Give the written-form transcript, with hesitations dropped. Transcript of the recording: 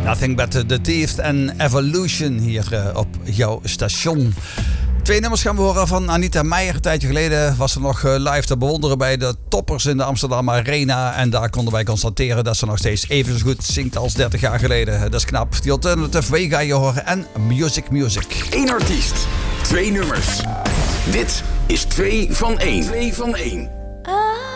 Nothing But The Thief en Evolution hier op jouw station. 2 nummers gaan we horen van Anita Meijer. Een tijdje geleden was ze nog live te bewonderen bij de toppers in de Amsterdam Arena. En daar konden wij constateren dat ze nog steeds even zo goed zingt als 30 jaar geleden. Dat is knap. The Alternative Way ga je horen en Music. 1 artiest, 2 nummers. Dit is 2 van 1. 2 van 1.